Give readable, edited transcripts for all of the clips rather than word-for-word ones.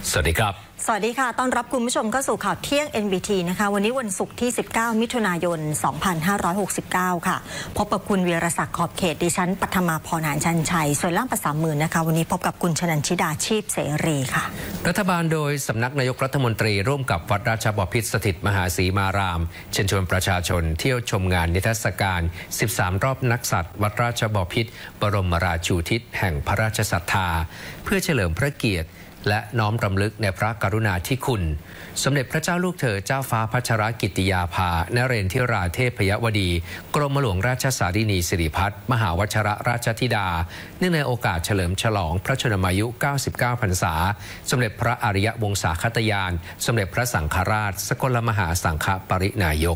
สวัสดีครับสวัสดีค่ะต้อนรับคุณผู้ชมเข้าสู่ข่าวเที่ยง NBT นะคะวันนี้วันศุกร์ที่ 19 มิถุนายน 2569 ค่ะพบกับคุณวีรศักดิ์ขอบเขตดิฉันปัทมาพรหานชันชัยส่วนล่างประสามหมื่นนะคะวันนี้พบกับคุณชนันชิดาชีพเสรีค่ะรัฐบาลโดยสำนักนายกรัฐมนตรีร่วมกับวัดราชบพิตรสถิตมหาศรีมารามเชิญชวนประชาชนเที่ยวชมงานนิทรรศการ 13 รอบนักสัตว์วัดราชบพิตรบรมราชูทิศแห่งพระราชศรัทธาเพื่อเฉลิมพระเกียรติและน้อมรำลึกในพระกรุณาธิคุณสมเด็จพระเจ้าลูกเธอเจ้าฟ้าพัชรกิติยาภานเรนทิราเทพยวดีกรมหลวงราชสารินีสิริพัฒน์มหาวชรราชธิดาเนื่องในโอกาสเฉลิมฉลองพระชนมายุ 99 พรรษาสมเด็จพระอริยวงศาคตยานสมเด็จพระสังฆราชสกลมหาสังฆปรินายก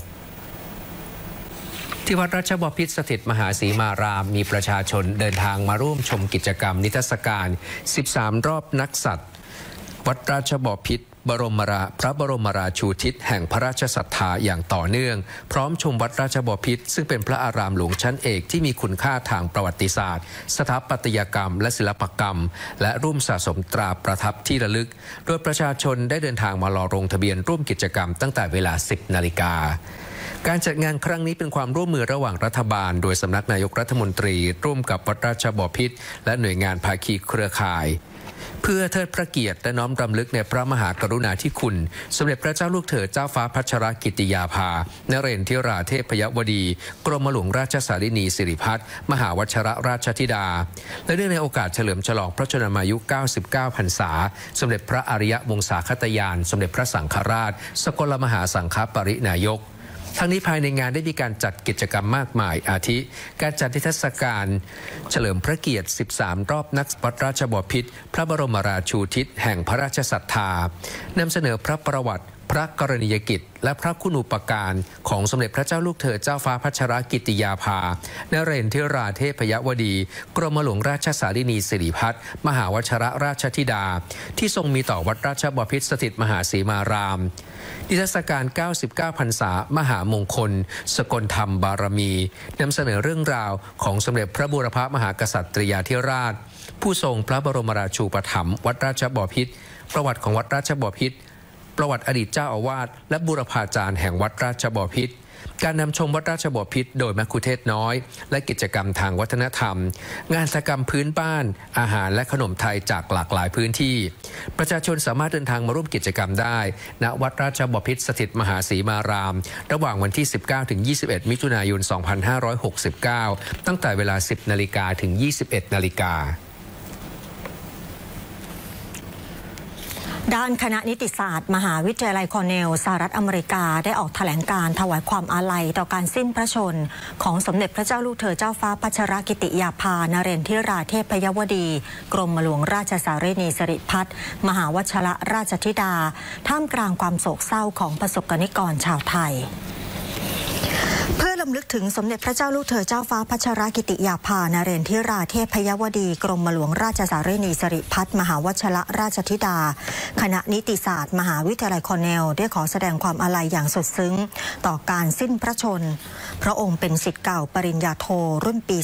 ที่วัดราชบพิตรสถิตมหาศรีมารามมีประชาชนเดินทางมาร่วมชมกิจกรรมนิทรรศการ 13 รอบนักสัตว์วัดราชบพิตรพระบรมราชูทิศแห่งพระราชศรัทธาอย่างต่อเนื่องพร้อมชมวัดราชบพิตรซึ่งเป็นพระอารามหลวงชั้นเอกที่มีคุณค่าทางประวัติศาสตร์สถาปัตยกรรมและศิลปกรรมและร่วมสะสมตราประทับที่ระลึกโดยประชาชนได้เดินทางมารอลงทะเบียนร่วมกิจกรรมตั้งแต่เวลา 10 นาฬิกาการจัดงานครั้งนี้เป็นความร่วมมือระหว่างรัฐบาลโดยสำนักนายกรัฐมนตรีร่วมกับวัดราชบพิตรและหน่วยงานภาคีเครือข่ายเพื่อเทิดพระเกียรติและน้อมรำลึกในพระมหากรุณาธิคุณสมเด็จพระเจ้าลูกเธอเจ้าฟ้าพัชรกิติยาภานเรนทิราเทพยวดีกรมหลวงราชสารินีสิริพัฒน์มหาวชรราชธิดาและเนื่องในโอกาสเฉลิมฉลองพระชนมายุ 99 พรรษาสมเด็จพระอริยวงศาคตยานสมเด็จพระสังฆราชสกลมหาสังฆปรินายกทั้งนี้ภายในงานได้มีการจัดกิจกรรมมากมายอาทิการจัดนิทรรศการเฉลิมพระเกียรติ 13 รอบนักวัดราชบพิตรพระบรมราชูทิศแห่งพระราชศรัทธานำเสนอพระประวัติพระกรณียกิจและพระคุณูปการของสมเด็จพระเจ้าลูกเธอเจ้าฟ้าพัชรกิติยาภานเรนทิราเทพยวดีกรมหลวงราชสารินีสิริพัฒน์มหาวชรราชธิดาที่ทรงมีต่อวัดราชบพิตรสถิตมหาศรีมารามนิทรรศการ 99 พรรษามหามงคลสกลธรรมบารมีนำเสนอเรื่องราวของสมเด็จพระบูรพมหากษัตริยาธิราชผู้ทรงพระบรมราชูปถัมภ์วัดราชบพิตรประวัติของวัดราชบพิตรประวัติอดีตเจ้าอาวาสและบูรพาจารย์แห่งวัดราชบพิตรการนำชมวัดราชบพิตรโดยมัคคุเทศก์น้อยและกิจกรรมทางวัฒนธรรมงานหัตถกรรมพื้นบ้านอาหารและขนมไทยจากหลากหลายพื้นที่ประชาชนสามารถเดินทางมาร่วมกิจกรรมได้ณวัดราชบพิตรสถิตมหาศรีมารามระหว่างวันที่ 19 ถึง 21 มิถุนายน 2569 ตั้งแต่เวลา 10 นาฬิกาถึง 21 นาฬิกาด้านคณะนิติศาสตร์มหาวิทยาลัยคอร์เนลสหรัฐอเมริกาได้ออกแถลงการถวายความอาลัยต่อการสิ้นพระชนของสมเด็จพระเจ้าลูกเธอเจ้าฟ้าพัชรกิติยาภานเรนทิราเทพยวดีกรมหลวงราชสารินีสิริพัฒน์มหาวชรราชธิดาท่ามกลางความโศกเศร้าของประสบกนิกรชาวไทยเพื่อรำลึกถึงสมเด็จพระเจ้าลูกเธอเจ้าฟ้าพัชรกิติยาภานเรนทิราเทพยวดีกรมหลวงราชสารินีสิริพัฒน์มหาวชรราชธิดาคณะนิติศาสตร์มหาวิทยาลัยคอร์เนลได้ขอแสดงความอาลัยอย่างสุดซึ้งต่อการสิ้นพระชนพระองค์เป็นศิษย์เก่าปริญญาโทรุ่นปี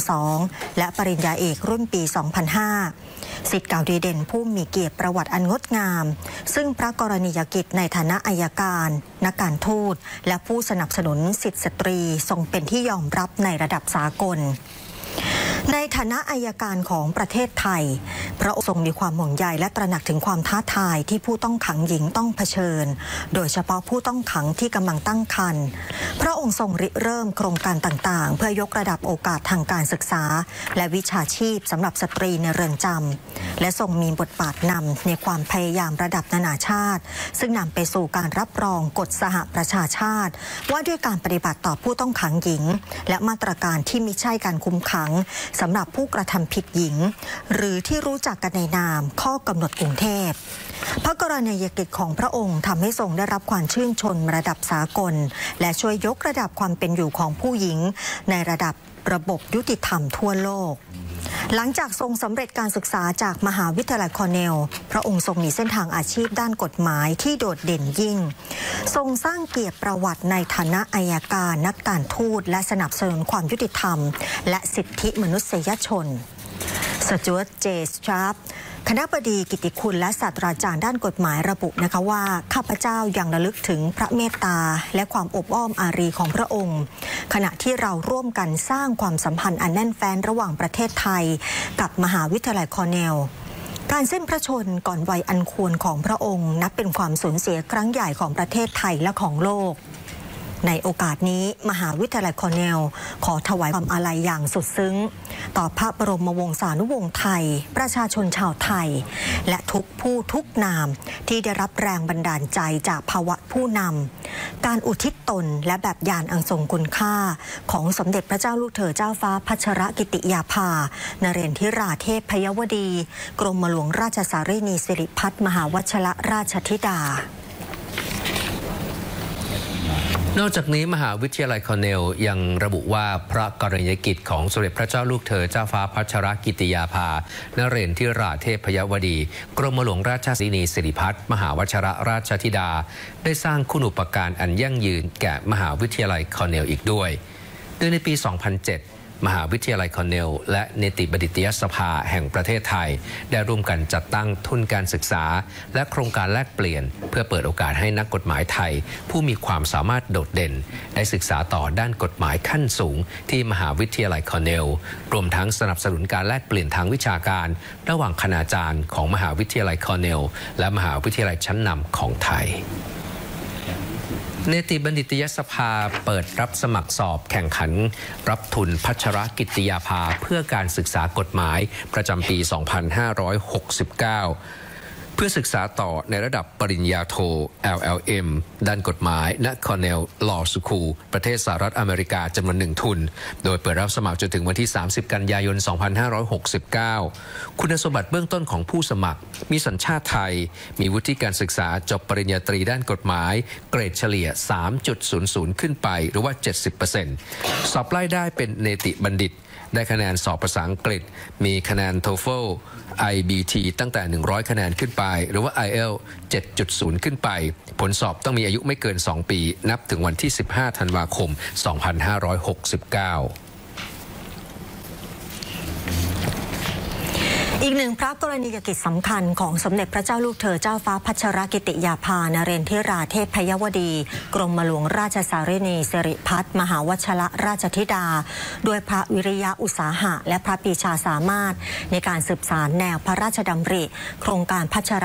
2002 และปริญญาเอกรุ่นปี 2005 ศิษย์เก่าดีเด่นผู้มีเกียรติประวัติอันงดงามซึ่งพระกรณียกิจในฐานะอัยการนักการทูตและผู้สนับสนุนสิทธิสตรีทรงเป็นที่ยอมรับในระดับสากลในฐานะอัยการของประเทศไทยพระองค์ทรงมีความห่วงใยและตระหนักถึงความท้าทายที่ผู้ต้องขังหญิงต้องเผชิญโดยเฉพาะผู้ต้องขังที่กำลังตั้งครรภ์พระองค์ทรงริเริ่มโครงการต่างๆเพื่อยกระดับโอกาสทางการศึกษาและวิชาชีพสำหรับสตรีในเรือนจำและทรงมีบทบาทนำในความพยายามระดับนานาชาติซึ่งนำไปสู่การรับรองกฎสหประชาชาติว่าด้วยการปฏิบัติต่อผู้ต้องขังหญิงและมาตรการที่มิใช่การคุมขังสำหรับผู้กระทำผิดหญิงหรือที่รู้จักกันในนามข้อกำหนดกรุงเทพพระกรณียกิจของพระองค์ทำให้ทรงได้รับความชื่นชมระดับสากลและช่วยยกระดับความเป็นอยู่ของผู้หญิงในระดับระบบยุติธรรมทั่วโลกหลังจากทรงสำเร็จการศึกษาจากมหาวิทยาลัยคอร์เนลพระองค์ทรงมีเส้นทางอาชีพด้านกฎหมายที่โดดเด่นยิ่งทรงสร้างเกียรติประวัติในฐานะอัยการนักการทูตและสนับสนุนความยุติธรรมและสิทธิมนุษยชนสจ๊วต เจ สตราฟคณบดีกิตติคุณและศาสตราจารย์ด้านกฎหมายระบุนะคะว่าข้าพเจ้ายังระลึกถึงพระเมตตาและความอบอ้อมอารีของพระองค์ขณะที่เราร่วมกันสร้างความสัมพันธ์อันแน่นแฟ้นระหว่างประเทศไทยกับมหาวิทยาลัยคอร์เนลการสิ้นพระชนม์ก่อนวัยอันควรของพระองค์นับเป็นความสูญเสียครั้งใหญ่ของประเทศไทยและของโลกในโอกาสนี้มหาวิทยาลัยคอร์เนลขอถวายความอาลัยอย่างสุดซึ้งต่อพระบรมวงศานุวงศ์ไทยประชาชนชาวไทยและทุกผู้ทุกนามที่ได้รับแรงบันดาลใจจากภาวะผู้นำการอุทิศตนและแบบอย่างอันทรงคุณค่าของสมเด็จพระเจ้าลูกเธอเจ้าฟ้าพัชรกิติยาภานเรนทิราเทพพยวดีกรมหลวงราชสารีนีสิริพัฒน์มหาวชิรราชธิดานอกจากนี้มหาวิทยาลัยคอร์เนลยังระบุว่าพระกรณียกิจของสมเด็จพระเจ้าลูกเธอเจ้าฟ้าพัชรกิติยาภานเรนทิราเทพพยวดีกรมหลวงราชสารีนีสิริพัฒน์มหาวชิรราชธิดาได้สร้างคุณูปการอันยั่งยืนแก่มหาวิทยาลัยคอร์เนลอีกด้วยโดยในปี 2007มหาวิทยาลัยคอร์เนลและเนติบัณฑิตยสภาแห่งประเทศไทยได้ร่วมกันจัดตั้งทุนการศึกษาและโครงการแลกเปลี่ยนเพื่อเปิดโอกาสให้นักกฎหมายไทยผู้มีความสามารถโดดเด่นได้ศึกษาต่อด้านกฎหมายขั้นสูงที่มหาวิทยาลัยคอร์เนลรวมทั้งสนับสนุนการแลกเปลี่ยนทางวิชาการระหว่างคณาจารย์ของมหาวิทยาลัยคอร์เนลและมหาวิทยาลัยชั้นนำของไทยเนติบัณฑิตยสภาเปิดรับสมัครสอบแข่งขันรับทุนพัชรกิติยาภาเพื่อการศึกษากฎหมายประจำปี 2569 เพื่อศึกษาต่อในระดับปริญญาโท LLM ด้านกฎหมายณ Cornell Law School ประเทศสหรัฐอเมริกาจำนวน1 ทุนโดยเปิดรับสมัครจนถึงวันที่ 30 กันยายน 2569 คุณสมบัติเบื้องต้นของผู้สมัครมีสัญชาติไทยมีวุฒิการศึกษาจบปริญญาตรีด้านกฎหมายเกรดเฉลี่ย 3.00 ขึ้นไปหรือว่า 70% สอบไล่ได้เป็นเนติบัณฑิตได้คะแนนสอบภาษาอังกฤษมีคะแนน TOEFL IBT ตั้งแต่100 คะแนนขึ้นไปหรือว่า IELTS 7.0 ขึ้นไปผลสอบต้องมีอายุไม่เกิน2 ปีนับถึงวันที่ 15 ธันวาคม 2569 อีกหนึ่งพระกรณียกิจสำคัญของสมเด็จพระเจ้าลูกเธอเจ้าฟ้าพัชรกิติยาภานเรนทิราเทพพยวดีกรมหลวงราชสารีนีสิริพัฒน์มหาวชิรราชธิดาด้วยพระวิริยะอุตสาหะและพระปรีชาสามารถในการสืบสานแนวพระราชดำริโครงการพัชร